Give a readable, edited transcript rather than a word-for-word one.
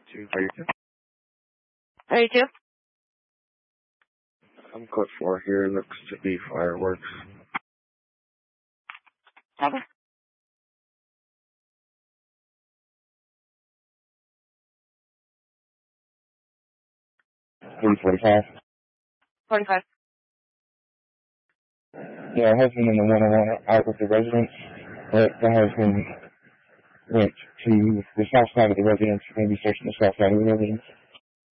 232. 32? I'm code 4 here. Looks to be fireworks. Copy. 345. 45. Yeah, husband and the 101 out with the residence, but the husband went to the south side of the residence, maybe searching the south side of the residence.